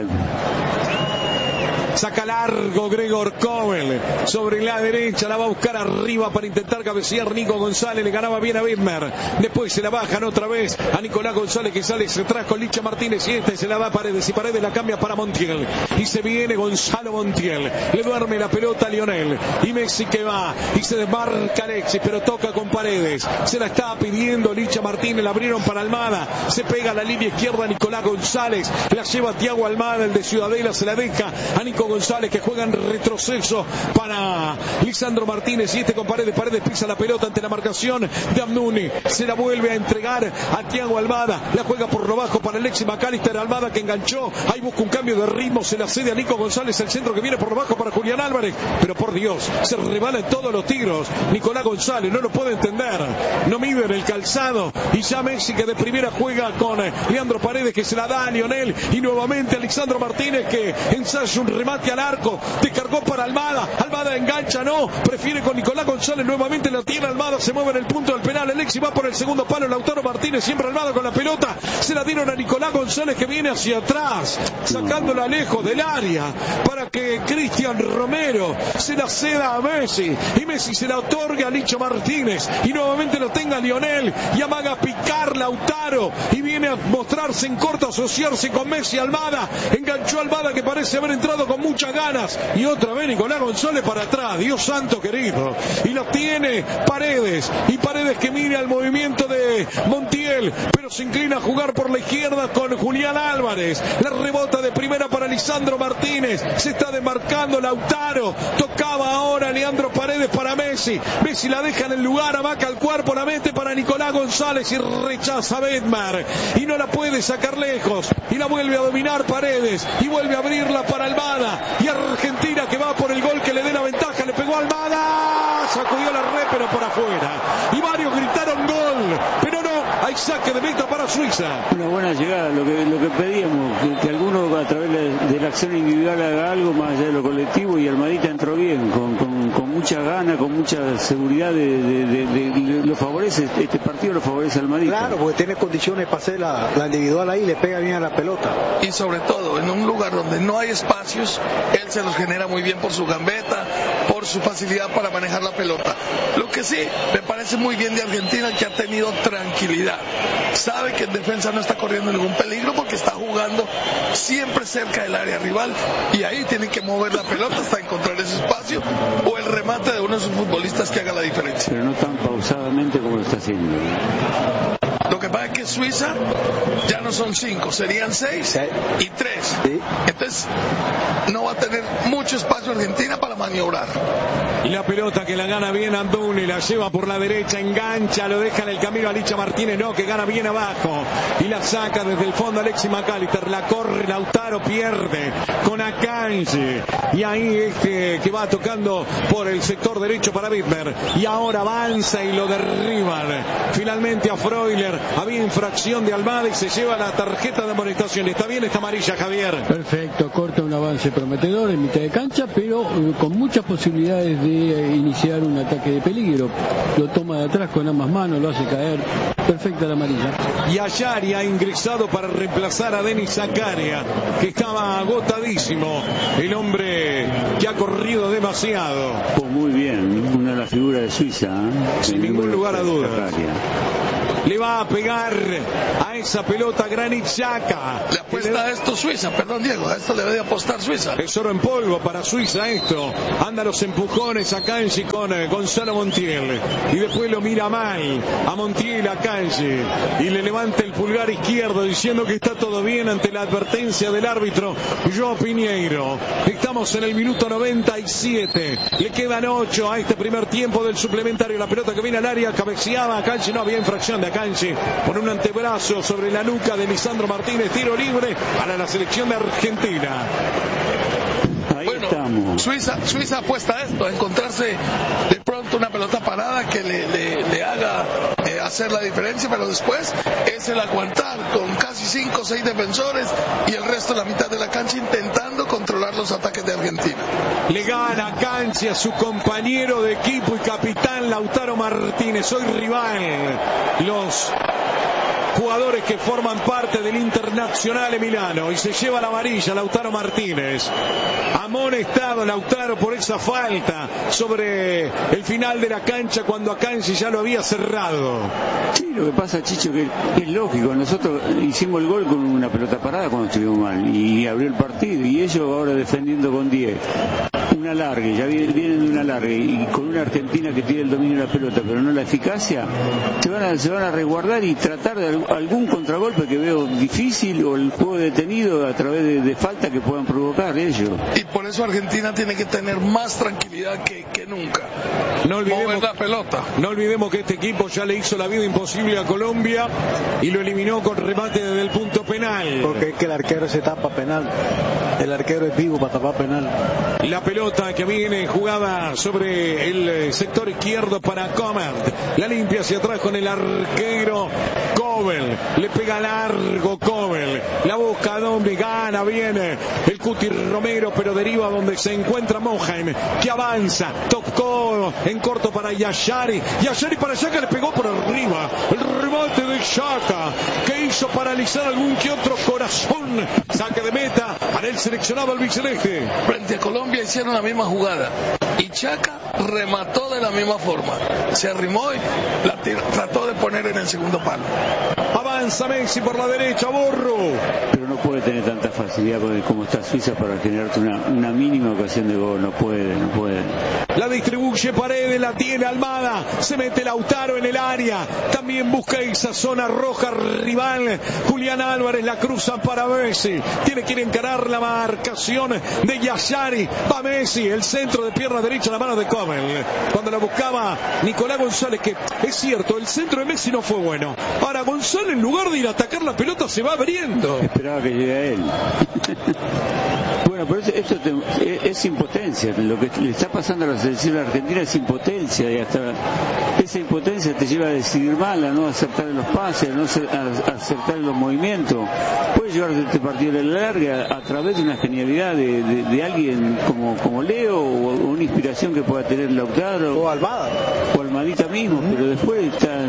Saca largo Gregor Kobel sobre la derecha, la va a buscar arriba para intentar cabecear Nico González, le ganaba bien a Widmer, después se la bajan otra vez a Nicolás González que sale atrás con Licha Martínez y se la da a Paredes y Paredes la cambia para Montiel y se viene Gonzalo Montiel, le duerme la pelota a Lionel y Messi que va y se desmarca Alexis pero toca con Paredes, se la estaba pidiendo Licha Martínez, la abrieron para Almada, se pega a la línea izquierda Nicolás González, la lleva a Thiago Almada, el de Ciudadela, se la deja a Nico González que juega en retroceso para Lisandro Martínez y con Paredes pisa la pelota ante la marcación de Amnuni, se la vuelve a entregar a Thiago Almada, la juega por lo bajo para Alexis McAllister, Almada que enganchó, ahí busca un cambio de ritmo, se la cede a Nico González, el centro que viene por lo bajo para Julián Álvarez, pero por Dios, se rebalan todos los tiros, Nicolás González no lo puede entender, no mide en el calzado y ya Messi que de primera juega con Leandro Paredes que se la da a Lionel y nuevamente Alexandro Martínez que ensaya un remate al arco, te cargó para Almada, Almada engancha, no, prefiere con Nicolás González, nuevamente la tiene Almada, se mueve en el punto del penal, Alexis va por el segundo palo, Lautaro Martínez, siempre Almada con la pelota, se la dieron a Nicolás González que viene hacia atrás, sacándola lejos del área, para que Cristian Romero se la ceda a Messi, y Messi se la otorga a Licho Martínez, y nuevamente lo tenga Lionel, y amaga a picar Lautaro, y viene a mostrarse en corto, asociarse con Messi, Almada, enganchó a Almada que parece haber entrado con muchas ganas y otra vez Nicolás González para atrás, Dios santo querido, y lo tiene Paredes y Paredes que mira el movimiento de Montiel pero se inclina a jugar por la izquierda con Julián Álvarez, la rebota de primera para Lisandro Martínez, se está demarcando Lautaro, tocaba ahora Leandro Paredes para Messi, Messi la deja en el lugar, amaca el cuerpo, la mete para Nicolás González y rechaza a Bedmar y no la puede sacar lejos y la vuelve a dominar Paredes y vuelve a abrirla para Almada y Argentina que va por el gol que le dé la ventaja, le pegó a Almada, sacudió la red pero por afuera y varios gritaron gol, pero no, hay saque de meta para Suiza. Una buena llegada, lo que pedíamos, que alguno a través de la acción individual haga algo más allá de lo colectivo y Almadita entró bien, con mucha gana, con mucha seguridad lo favorece, este partido lo favorece Almadita. Claro, porque tiene condiciones para hacer la individual ahí, le pega bien a la pelota. Y sobre todo, en un lugar donde no hay espacios, él se los genera muy bien por su gambeta, por su facilidad para manejar la pelota. Lo que sí, me parece muy bien de Argentina que ha tenido tranquilidad. Sabe que en defensa no está corriendo ningún peligro porque está jugando siempre cerca del área rival y ahí tienen que mover la pelota hasta encontrar ese espacio o el remate de uno de sus futbolistas que haga la diferencia. Pero no tan pausadamente como lo está haciendo. que pasa es que Suiza ya no son 5, serían 6 y 3. Sí. Entonces no va a tener mucho espacio Argentina para maniobrar. Y la pelota que la gana bien Anduni, la lleva por la derecha, engancha, lo deja en el camino a Licha Martínez, no, que gana bien abajo y la saca desde el fondo Alexis McAllister, la corre Lautaro, pierde con Akanji y ahí que va tocando por el sector derecho para Bittner y ahora avanza y lo derriban finalmente a Freuler. Había infracción de Almada y se lleva la tarjeta de amonestación. Está bien esta amarilla, Javier. Perfecto, corta un avance prometedor en mitad de cancha, pero con muchas posibilidades de iniciar un ataque de peligro. Lo toma de atrás con ambas manos, lo hace caer. Perfecta la amarilla. Y Ayari ha ingresado para reemplazar a Denis Zakaria, que estaba agotadísimo. El hombre que ha corrido demasiado. Pues muy bien, una de las figuras de Suiza. Sin ningún lugar a dudas. Le va a pegar a esa pelota Granit Xhaka. Le apuesta a esto Suiza, perdón Diego, a esto le debe apostar Suiza. Es oro en polvo para Suiza esto. Anda los empujones a Kanji con Gonzalo Montiel. Y después lo mira mal a Montiel, a Kanji. Y le levanta el pulgar izquierdo diciendo que está todo bien ante la advertencia del árbitro João Pinheiro. Estamos en el minuto 97. Le quedan 8 a este primer tiempo del suplementario. La pelota que viene al área, cabeceaba a Kanji, no había infracción de Akanji por un antebrazo sobre la nuca de Lisandro Martínez. Tiro libre para la selección de Argentina. Bueno, Suiza apuesta a esto, a encontrarse de pronto una pelota parada que le haga hacer la diferencia, pero después es el aguantar con casi 5 o 6 defensores y el resto de la mitad de la cancha intentando controlar los ataques de Argentina. Le gana Kanji a su compañero de equipo y capitán Lautaro Martínez. Hoy rival los jugadores que forman parte del Internazionale Milano, y se lleva la amarilla Lautaro Martínez. Amonestado Lautaro por esa falta sobre el final de la cancha cuando Akanji ya lo había cerrado. Sí, lo que pasa, Chicho, que es lógico. Nosotros hicimos el gol con una pelota parada cuando estuvimos mal y abrió el partido, y ellos ahora defendiendo con 10. Un alargue, ya vienen de un alargue y con una Argentina que tiene el dominio de la pelota pero no la eficacia, se van a resguardar y tratar de algún contragolpe que veo difícil, o el juego detenido a través de falta que puedan provocar ellos. Y por eso Argentina tiene que tener más tranquilidad que nunca. No olvidemos, mover la pelota. No olvidemos que este equipo ya le hizo la vida imposible a Colombia y lo eliminó con remate desde el punto penal. Porque es que el arquero se tapa penal. El arquero es vivo para tapar penal. La pelota que viene jugada sobre el sector izquierdo para Coman. La limpia hacia atrás con el arquero Kobel. Le pega largo Kobel. La busca Dombi, gana bien el Cuti Romero, pero deriva donde se encuentra Mohamed, que avanza. Tocó en corto para Yashari. Yashari para Xhaka, le pegó por arriba. El remate de Xhaka, que hizo paralizar algún que otro corazón. Saque de meta para el seleccionado albiceleste. Frente a Colombia hicieron la misma jugada y Xhaka remató de la misma forma. Se arrimó y la trató de poner en el segundo palo. Avanza Messi por la derecha, Borro. Pero no puede tener tanta facilidad como está Suiza para generarte una mínima ocasión de gol. No puede. La distribuye Paredes, la tiene Almada. Se mete Lautaro en el área. También busca esa zona roja rival. Julián Álvarez la cruza para Messi. Tiene que ir a encarar la marcación de Yashari. Va Messi, el centro de pierna derecha a la mano de Comel. Cuando la buscaba Nicolás González, que es cierto, el centro de Messi no fue bueno. Ahora González, en lugar de ir a atacar la pelota, se va abriendo. Esperaba que llegue a él. Bueno, pero esto es impotencia. Lo que le está pasando a la selección argentina es impotencia, y hasta esa impotencia te lleva a decidir mal, a no acertar en los pases, a no acertar en los movimientos. Puede llevarse este partido de la larga a través de una genialidad de alguien como Leo, o una inspiración que pueda tener Lautaro o Almada o Almadita mismo, pero después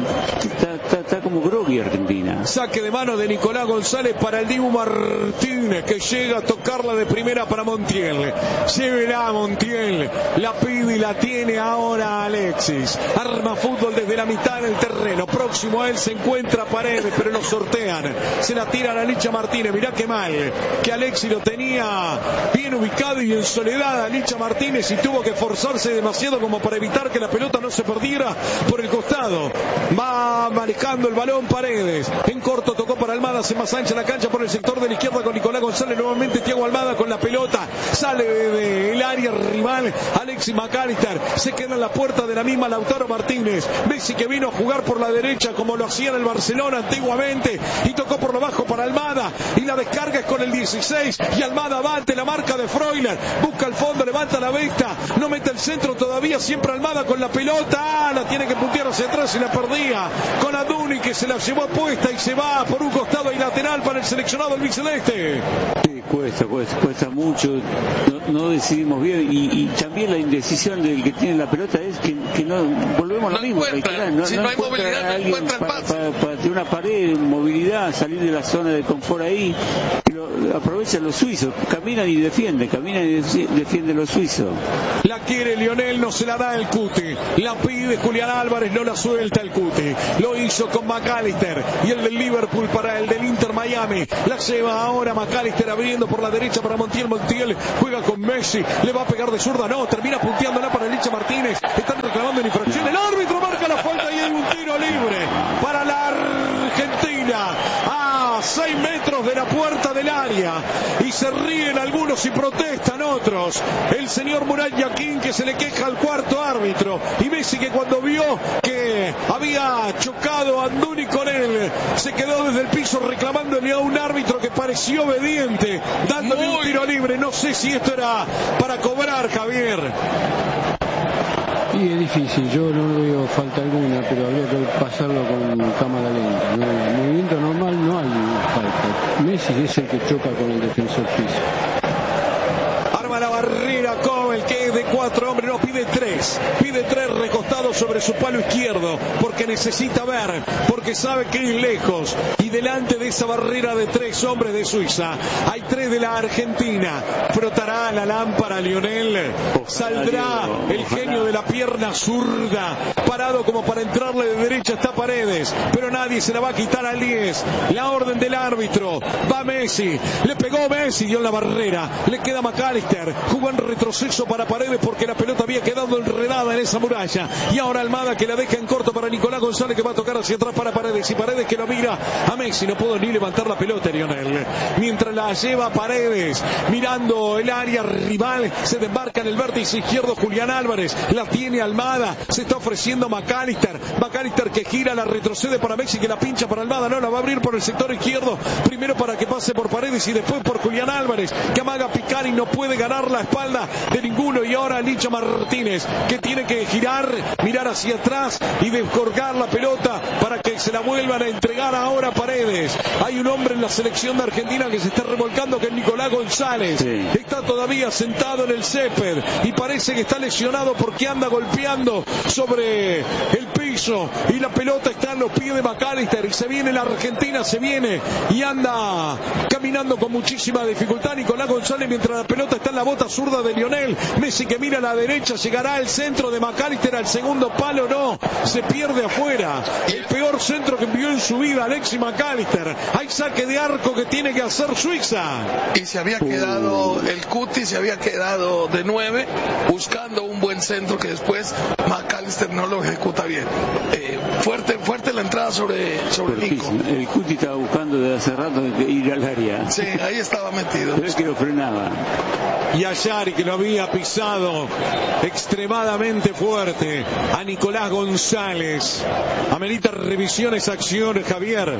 está como grogui Argentina. Saque de mano de Nicolás González para el Dibu Martínez, que llega a tocarla de primera para Montiel. Llévela Montiel, la pide y la tiene ahora Alexis. Arma fútbol desde la mitad del terreno. Próximo a él se encuentra Paredes, pero lo sortean. Se la tira a Licha Martínez. Mirá qué mal, que Alexis lo tenía bien ubicado y en soledad a Licha Martínez, y tuvo que forzarse demasiado como para evitar que la pelota no se perdiera por el costado. Va va manejando el balón Paredes. En corto tocó para Almada, hace más ancha la cancha por el sector de la izquierda con Nicolás González. Nuevamente Thiago Almada con la pelota. Sale del área rival Alexis McAllister. Se queda en la puerta de la misma Lautaro Martínez. Messi que vino a jugar por la derecha como lo hacía en el Barcelona antiguamente. Y tocó por lo bajo para Almada. Y la descarga es con el 16. Y Almada va ante la marca de Freuler. Busca el fondo, levanta la vista. No mete el centro todavía. Siempre Almada con la pelota. La tiene que puntear hacia atrás y la perdía. Con Aduni que se la llevó puesta y se va por un costado y lateral para el seleccionado albiceleste. Sí, cuesta mucho, no decidimos bien y también la indecisión del que tiene la pelota es que no volvemos a lo mismo. Si no hay movilidad, no encuentra el pase. Para tirar una pared, movilidad, salir de la zona de confort ahí. Aprovechan los suizos, caminan y defienden los suizos. La quiere Lionel, no se la da el Cuti. La pide Julián Álvarez, no la suelta el Cuti. Lo hizo con McAllister y el del Liverpool para el del Inter Miami. La lleva ahora McAllister abriendo por la derecha para Montiel. Montiel juega con Messi, le va a pegar de zurda, no, termina punteándola para Licha Martínez. Están reclamando en infracción. El árbitro marca la falta y hay un tiro libre para la Argentina. A 6 metros de la puerta del área. Y se ríen algunos y protestan otros. El señor Murat Yaquín que se le queja al cuarto árbitro. Y Messi que cuando vio que había chocado a Anduni con él, se quedó desde el piso reclamándole a un árbitro que pareció obediente, dándole un tiro libre. No sé si esto era para cobrar, Javier. Y es difícil, yo no veo falta alguna, pero habría que pasarlo con cámara lenta. ¿No? En movimiento normal no hay falta. Messi es el que choca con el defensor suizo. Arma la barrera con el que es de 4 hombres, no, pide 3 recostados sobre su palo izquierdo, porque necesita ver, porque sabe que es lejos, y delante de esa barrera de 3 hombres de Suiza, hay 3 de la Argentina. Frotará la lámpara Lionel, saldrá el genio de la pierna zurda, parado como para entrarle de derecha está Paredes, pero nadie se la va a quitar al 10. La orden del árbitro, va Messi, le pegó Messi, dio en la barrera, le queda McAllister, jugó en retroceso para Paredes porque la pelota había quedado enredada en esa muralla, y ahora Almada que la deja en corto para Nicolás González que va a tocar hacia atrás para Paredes, y Paredes que lo mira a Messi, no pudo ni levantar la pelota Lionel, mientras la lleva Paredes, mirando el área rival, se desmarca en el vértice izquierdo Julián Álvarez, la tiene Almada, se está ofreciendo McAllister que gira, la retrocede para Messi que la pincha para Almada, no, la va a abrir por el sector izquierdo, primero para que pase por Paredes y después por Julián Álvarez, que amaga picar y no puede ganar la espalda de ninguno, y ahora Licha Martínez que tiene que girar, mirar hacia atrás y descolgar la pelota para que se la vuelvan a entregar ahora a Paredes. Hay un hombre en la selección de Argentina que se está revolcando, que es Nicolás González, sí. Está todavía sentado en el césped y parece que está lesionado porque anda golpeando sobre el piso y la pelota está en los pies de McAllister y se viene la Argentina, se viene y anda caminando con muchísima dificultad Nicolás González mientras la pelota está en la bota zurda de Lionel. Messi que mira a la derecha, llegará al centro de McAllister al segundo palo, no, se pierde afuera. El peor centro que envió en su vida Alexis McAllister. Hay saque de arco que tiene que hacer Suiza. Y se había quedado el Cuti, se había quedado de 9 buscando un buen centro que después McAllister no lo ejecuta bien. Fuerte la entrada sobre Nico. El Cuti estaba buscando desde hace rato ir al área. Sí, ahí estaba metido. Pero es que lo frenaba. Y a Yari que lo había pisado extremadamente fuerte a Nicolás González. Amerita revisión esa acción, Javier.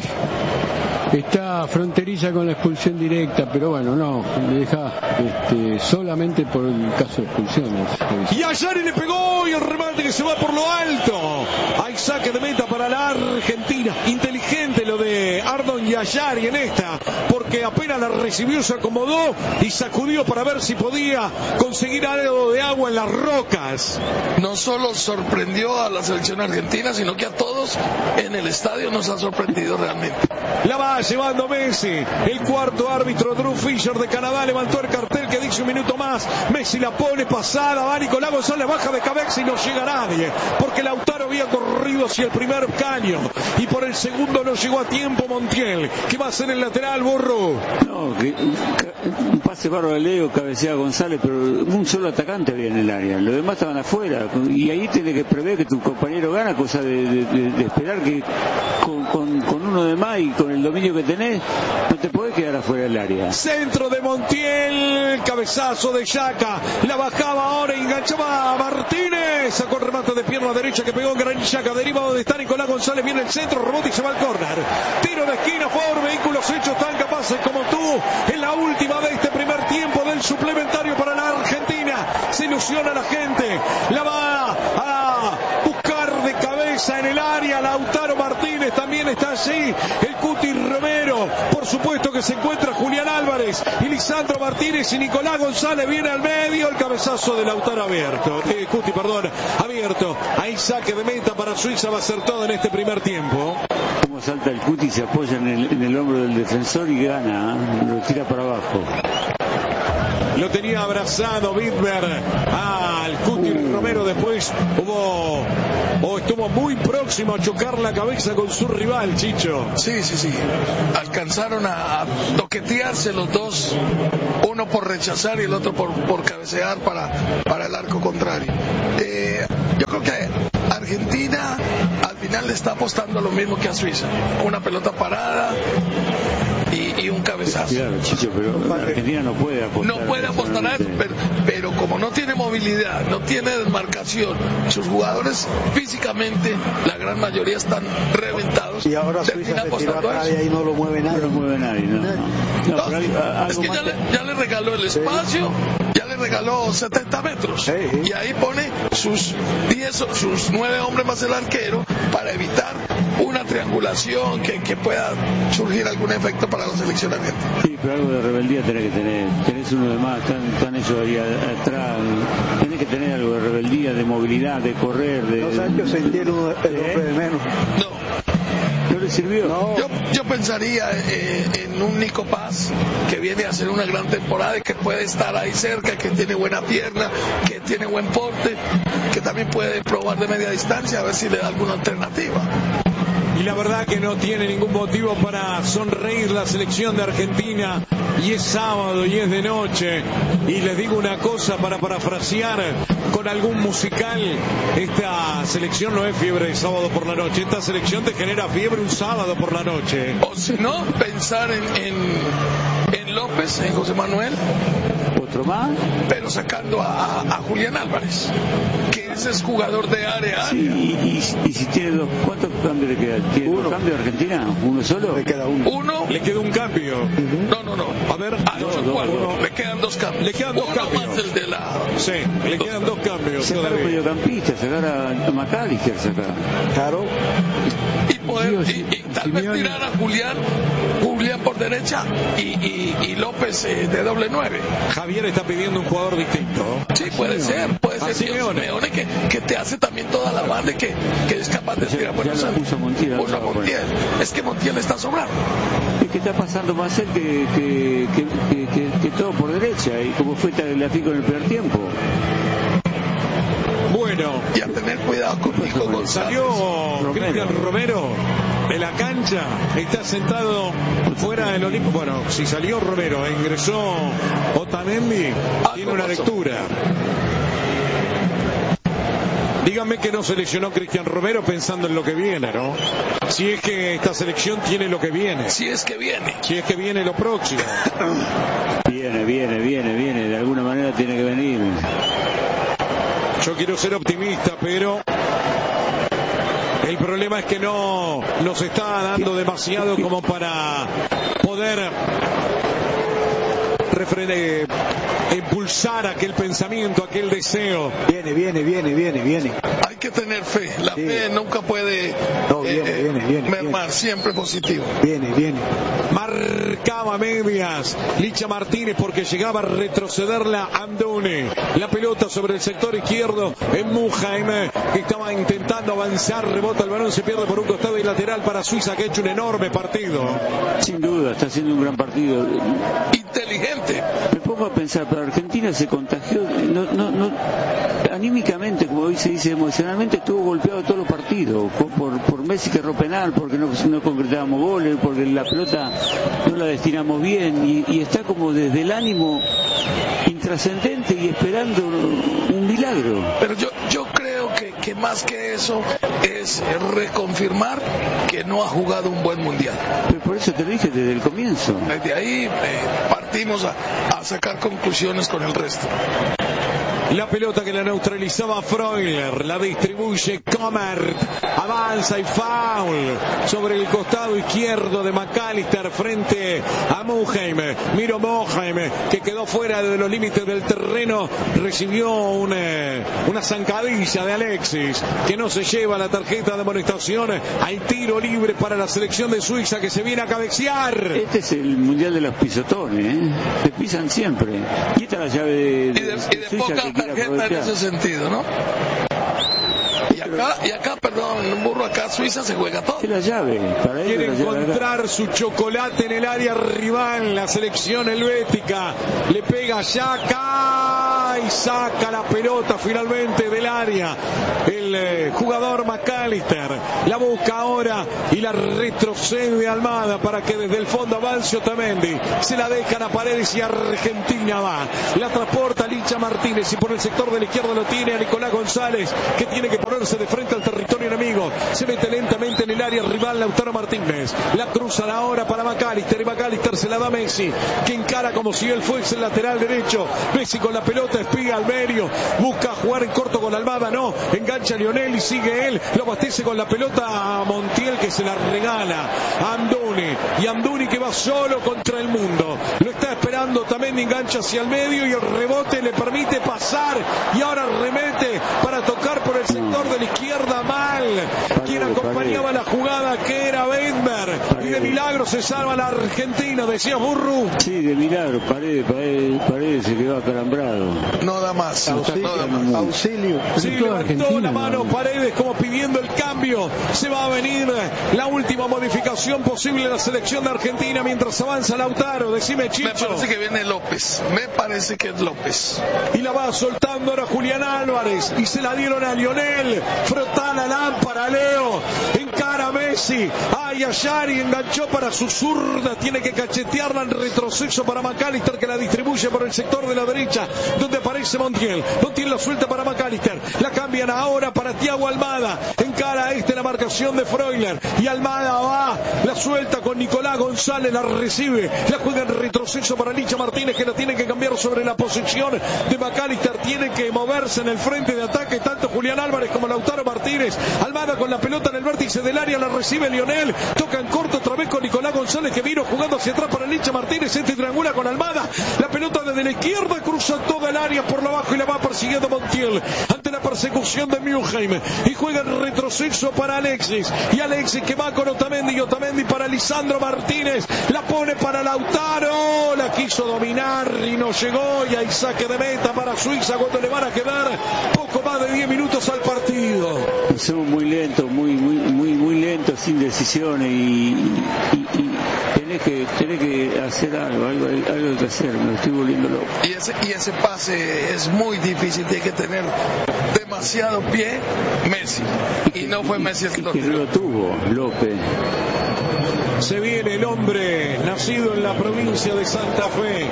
Está fronteriza con la expulsión directa, pero bueno, no, deja solamente por el caso de expulsiones. Y a Yari le pegó y el remate que se va por lo alto. Hay saque de meta para la Argentina. Inteligente lo de Ardon Yayari en esta, porque apenas la recibió se acomodó y sacudió para ver si podía conseguir algo de agua en las rocas. No solo sorprendió a la selección argentina, sino que a todos en el estadio nos ha sorprendido realmente. La va llevando Messi. El cuarto árbitro Drew Fisher de Canadá levantó el cartel que dice un minuto más. Messi la pone pasada, va Nicolás González, baja de cabeza y no llega nadie, porque Lautaro había corrido hacia el primer caño y por el segundo no llegó a tiempo Montiel. lateral. ¿Qué va a hacer el lateral, Burro? No, un pase bárbaro de Leo, cabecea González, pero un solo atacante había en el área. Los demás estaban afuera. Y ahí tenés que prever que tu compañero gana, cosa de esperar que con uno de más y con el dominio que tenés, no te podés quedar afuera del área. Centro de Montiel, cabezazo de Yaca, la bajaba ahora y enganchaba a Martínez, sacó el remate de pierna derecha que pegó en Gran Yaca, deriva donde está Nicolás González, viene el centro, rebote y se va al córner. Tiro de esquina, por vehículos hechos tan capaces como tú, en la última de este primer tiempo del suplementario para la Argentina. Se ilusiona la gente, la va a buscar de cabeza en el área. Lautaro Martínez también está allí, el Cuti Romero, por supuesto que se encuentra Julián Álvarez y Lisandro Martínez y Nicolás González viene al medio, el cabezazo de Lautaro abierto, abierto. Ahí saque de meta para Suiza, va a ser todo en este primer tiempo. Como salta el Cuti, se apoya en el hombro del defensor y gana, lo tira para abajo. Lo tenía abrazado Bitber al Cuti Romero, después estuvo muy próximo a chocar la cabeza con su rival, Chicho. Sí. Alcanzaron a toquetearse los dos, uno por rechazar y el otro por cabecear para el arco contrario. Yo creo que Argentina al final le está apostando lo mismo que a Suiza, una pelota parada y un cabezazo. Claro, Chicho, pero Argentina no puede apostar. No puede apostar a eso, pero como no tiene movilidad, no tiene desmarcación, sus jugadores físicamente, la gran mayoría están reventados. Y ahora Suiza se tira atrás y ahí no lo mueve nadie. No lo mueve nadie, Es que ya le regaló el espacio, ya le regaló 70 metros. Y ahí pone sus 9 hombres más el arquero para evitar una triangulación que pueda surgir algún efecto para la selección argentina. Sí, pero algo de rebeldía tenés que tener. Tenés uno de más, están ellos ahí atrás. Tenés que tener algo de rebeldía, de movilidad, de correr. No, Sancho sentía el hombre de menos. ¿No le sirvió? No. Yo pensaría en un Nico Paz que viene a hacer una gran temporada y que puede estar ahí cerca, que tiene buena pierna, que tiene buen porte, que también puede probar de media distancia a ver si le da alguna alternativa. Y la verdad que no tiene ningún motivo para sonreír la selección de Argentina. Y es sábado y es de noche. Y les digo una cosa para parafrasear con algún musical. Esta selección no es fiebre de sábado por la noche. Esta selección te genera fiebre un sábado por la noche. O si no, pensar en López, en José Manuel. Otro más. Pero sacando a Julián Álvarez, que ese es jugador de área. Sí, y si tiene dos, ¿cuántos cambios le quedan? ¿Tiene uno cambio de Argentina? ¿Uno solo? Le queda uno. Le queda un cambio. No. A ver, le quedan dos cambios. Le quedan dos cambios. Más el de la... Sí, le quedan dos cambios. Sacar a mediocampista, sacar a McAllister, sacar. Claro. Y tal vez tirar a Julián por derecha y López de doble 9. Javier está pidiendo un jugador distinto. Sí, puede ser Simeone que te hace también toda la banda que es capaz de tirar buenos centros. Montiel. Es que Montiel está sobrando. Es que está pasando más él que todo por derecha, y como fue Tagliafico en el primer tiempo. Bueno, y a tener cuidado con Nico González. Salió Cristian Romero de la cancha, está sentado fuera del Olimpo. Bueno, si salió Romero e ingresó Otamendi, tiene una lectura. Díganme que no se lesionó Cristian Romero pensando en lo que viene, ¿no? Si es que esta selección tiene lo que viene. Si es que viene lo próximo. Viene, de alguna manera tiene que venir. Yo quiero ser optimista, pero el problema es que no nos está dando demasiado como para poder impulsar aquel pensamiento, aquel deseo. Viene. Hay que tener fe. La fe nunca puede mermar, siempre positivo. Viene. Marcaba medias Licha Martínez porque llegaba a retrocederla Andone. La pelota sobre el sector izquierdo en Mujaim, que estaba intentando avanzar, rebota el balón, se pierde por un costado y lateral para Suiza, que ha hecho un enorme partido. Sin duda, está haciendo un gran partido. Inteligente. Me pongo a pensar, pero Argentina se contagió. anímicamente, como hoy se dice, emocionalmente estuvo golpeado todos los partidos, por Messi que erró penal, porque no concretábamos goles, porque la pelota no la destinamos bien, y está como desde el ánimo intrascendente y esperando un milagro. Pero yo creo que más que eso es reconfirmar que no ha jugado un buen mundial. Pero por eso te lo dije desde el comienzo. Desde ahí partimos a sacar conclusiones con el resto. La pelota que la neutralizaba Freuler, la distribuye Comer, avanza y foul sobre el costado izquierdo de McAllister frente a Muheim. Miro Muheim, que quedó fuera de los límites del terreno, recibió una zancadilla de Alexis, que no se lleva la tarjeta de amonestación. Hay tiro libre para la selección de Suiza, que se viene a cabecear. Este es el mundial de los pisotones, se pisan siempre. Y esta es la llave de Suiza, que tarjeta en ese sentido, ¿no? Y acá, perdón, Burro, acá Suiza se juega todo. Es la llave. Quiere encontrar su chocolate en el área rival, la selección helvética. Le pega Xhaka y saca la pelota finalmente del área. El jugador McAllister la busca ahora y la retrocede Almada para que desde el fondo avance Otamendi. Se la dejan a Paredes y Argentina va. La transporta Licha Martínez y por el sector de la izquierda lo tiene a Nicolás González, que tiene que ponerse de frente al territorio enemigo. Se mete lentamente en el área rival Lautaro Martínez. La cruzan ahora para McAllister y McAllister se la da a Messi, que encara como si él fuese el lateral derecho. Messi con la pelota espía al medio, busca jugar en corto con Almada, no, engancha a Lionel y sigue él, lo abastece con la pelota a Montiel, que se la regala a Amdouni, y Amdouni que va solo contra el mundo, lo está esperando, también engancha hacia el medio y el rebote le permite pasar y ahora remete para tocar por el sector de la izquierda mal, quien acompañaba la jugada, que era Bender, y de milagro se salva la Argentina, decía Burru. Sí, de milagro, Paredes se quedó acalambrado. No da más. Auxilio. Sí, levantó la mano Paredes como pidiendo el cambio. Se va a venir la última modificación posible en la selección de Argentina mientras avanza Lautaro. Decime, Chicho. Me parece que viene López. Me parece que es López. Y la va soltando ahora Julián Álvarez. Y se la dieron a Lionel. Frota la lámpara, Leo. Encara a Messi. Ay, a Yari enganchó para su zurda. Tiene que cachetearla en retroceso para McAllister, que la distribuye por el sector de la derecha, donde aparece Montiel. Montiel la suelta para McAllister. La cambian ahora para Thiago Almada. Encara la marcación de Freuler. Y Almada va. La suelta con Nicolás González. La recibe. La juega en retroceso para Licha Martínez, que la tiene que cambiar sobre la posición de McAllister. Tiene que moverse en el frente de ataque tanto Julián Álvarez como Lautaro Martínez. Almada con la pelota en el vértice del área. La recibe Lionel. Toca en corto otra vez con Nicolás González, que vino jugando hacia atrás para Licha Martínez. Triangula con Almada. La pelota desde la izquierda cruza toda el área por lo bajo y la va persiguiendo Montiel ante la persecución de Muheim. Y juega en retroceso para Alexis. Y Alexis que va con Otamendi. Y Otamendi para Lisandro Martínez. La pone para Lautaro. La quiso dominar y no llegó. Y hay saque de meta para Suiza cuando le van a quedar poco más de 10 minutos al partido. Somos muy lentos, muy lentos, sin decisiones y tenés que hacer algo hay que hacer, me estoy volviendo loco. Y ese pase es muy difícil, tiene que tener demasiado pie Messi. Y no fue Messi el que lo tiró. Que lo tuvo López. Se viene el hombre nacido en la provincia de Santa Fe,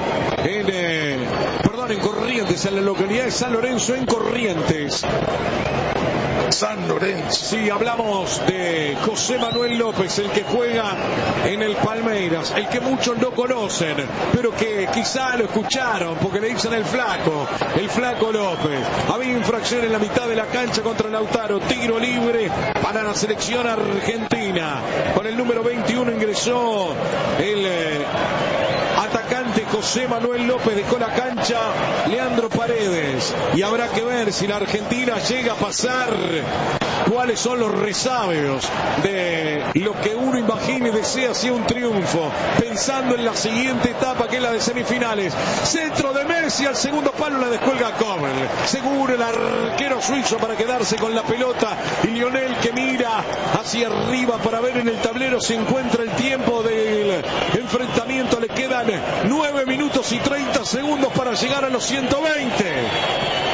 en Corrientes, en la localidad de San Lorenzo, en Corrientes. San Lorenzo. Sí, hablamos de José Manuel López, el que juega en el Palmeiras, el que muchos no conocen, pero que quizá lo escucharon porque le dicen el Flaco López. Había infracción en la mitad de la cancha contra Lautaro, tiro libre para la selección argentina. Con el número 21 ingresó el atacante José Manuel López, dejó la cancha Leandro Paredes, y habrá que ver si la Argentina llega a pasar, cuáles son los resabios de lo que uno imagina y desea sea un triunfo, pensando en la siguiente etapa, que es la de semifinales. Centro de Messi al segundo palo, la descuelga Comer, seguro el arquero suizo para quedarse con la pelota, y Lionel, que mira hacia arriba para ver en el tablero si encuentra el tiempo del enfrentamiento. Le quedan 9 minutos y 30 segundos para llegar a los 120.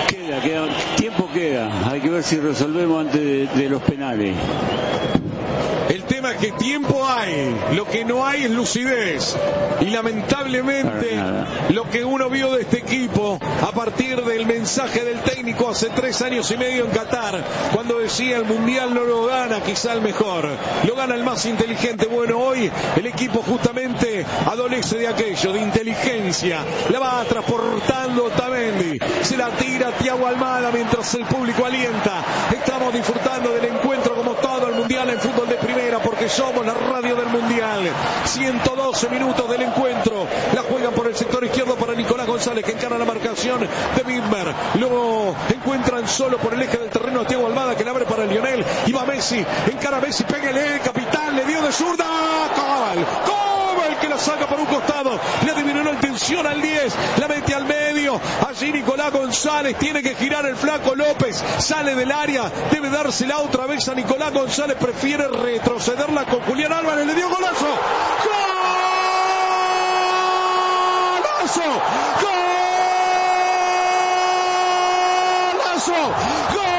Tiempo queda. Hay que ver si resolvemos antes de los penales. El tema es que tiempo hay, lo que no hay es lucidez. Y lamentablemente lo que uno vio de este equipo a partir del mensaje del técnico hace 3 años y medio en Qatar, cuando decía el Mundial no lo gana quizá el mejor, lo gana el más inteligente. Bueno, hoy el equipo justamente adolece de aquello, de inteligencia. La va transportando Otamendi, se la tira Thiago Almada mientras el público alienta. Estamos disfrutando del encuentro como todo el Mundial en fútbol de primera, porque somos la radio del Mundial. 112 minutos del encuentro. La juegan por el sector izquierdo para Nicolás González, que encara la marcación de Bimber. Lo encuentran solo por el eje del terreno a Thiago Almada, que le abre para Lionel. Y va Messi, encara a Messi, pégale, capitán, le dio de zurda. Cobal, que la saca por un costado. Le disminuyó la intención al 10. La mete al medio. Allí Nicolás González tiene que girar el flaco López. Sale del área. Debe dársela otra vez a Nicolás González. Prefiere retrocederla con Julián Álvarez. Le dio golazo. ¡Golazo! ¡Golazo! ¡Gol!